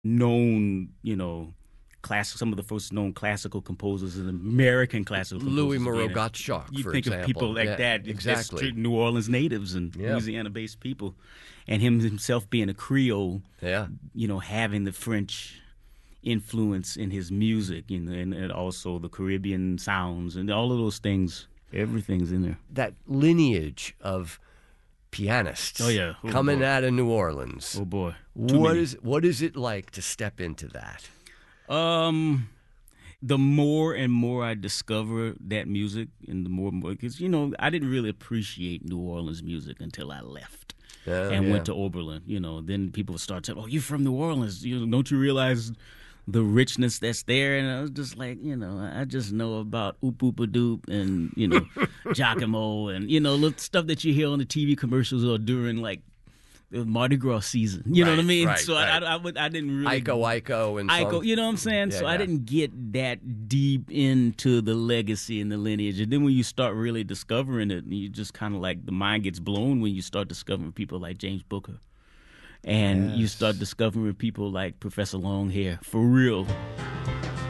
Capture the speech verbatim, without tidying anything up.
known, you know, classic, some of the first known classical composers and American classical composers. Louis Moreau being a- Gottschalk, You for think example. of people like Yeah, that, exactly. just New Orleans natives and Yeah. Louisiana-based people, and him himself being a Creole. Yeah. You know, having the French influence in his music, you know, and, and also the Caribbean sounds and all of those things. Everything's in there. That lineage of pianists Oh, yeah. Oh, coming boy. out of New Orleans. Oh boy, Too What many. is what is it like to step into that? Um, the more and more I discover that music, and the more and more, because you know, I didn't really appreciate New Orleans music until I left Yeah, and yeah. went to Oberlin. You know, then people would start saying, "Oh, you're from New Orleans. You know, don't you realize the richness that's there?" And I was just like, you know, I just know about Oop Oop a Doop and you know, Giacomo and you know, little stuff that you hear on the T V commercials or during like the Mardi Gras season. You know what I Right, mean? right, so right. I, I, I, would, I didn't really. Iko Iko and I so go, on. you know what I'm saying? Yeah, so I yeah. didn't get that deep into the legacy and the lineage. And then when you start really discovering it, you just kind of like the mind gets blown when you start discovering people like James Booker. And you Yes. start discovering people like Professor Longhair, for real.